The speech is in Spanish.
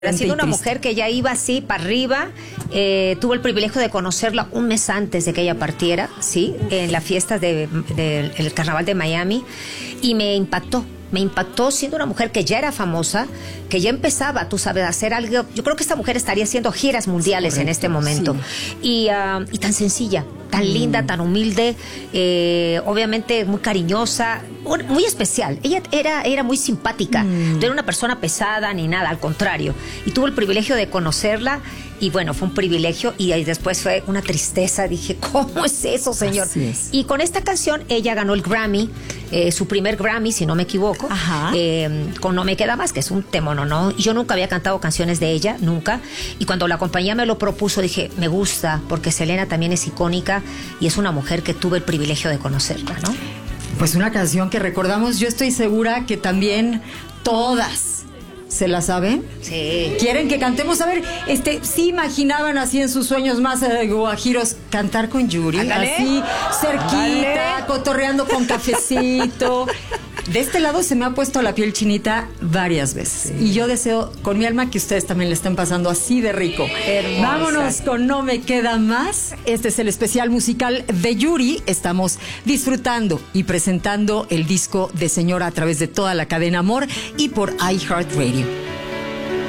Ha sido una mujer que ya iba así para arriba. Tuve el privilegio de conocerla un mes antes de que ella partiera, sí, en la fiesta del Carnaval de Miami, y me impactó. Me impactó siendo una mujer que ya era famosa, que ya empezaba, tú sabes, a hacer algo. Yo creo que esta mujer estaría haciendo giras mundiales en este momento. Sí. Y tan sencilla, tan linda, tan humilde, obviamente muy cariñosa, muy especial. Ella era muy simpática, no era una persona pesada ni nada, al contrario. Y tuve el privilegio de conocerla. Y bueno, fue un privilegio y después fue una tristeza. Dije, ¿cómo es eso, señor? Así es. Y con esta canción ella ganó el Grammy, su primer Grammy, si no me equivoco, con No Me Queda Más, que es un temono, ¿no? Yo nunca había cantado canciones de ella, nunca. Y cuando la compañía me lo propuso, dije, me gusta, porque Selena también es icónica y es una mujer que tuve el privilegio de conocerla, ¿no? Pues una canción que recordamos, yo estoy segura que también todas ¿se la saben? Sí. ¿Quieren que cantemos? A ver, ¿sí imaginaban así en sus sueños más guajiros cantar con Yuri? Ándale. Así, cerquita, ándale, cotorreando con cafecito. De este lado se me ha puesto la piel chinita varias veces. Sí. Y yo deseo con mi alma que ustedes también le estén pasando así de rico. Hermosa. Vámonos con No Me Queda Más. Este es el especial musical de Yuri. Estamos disfrutando y presentando el disco de Señora a través de toda la cadena Amor y por iHeartRadio.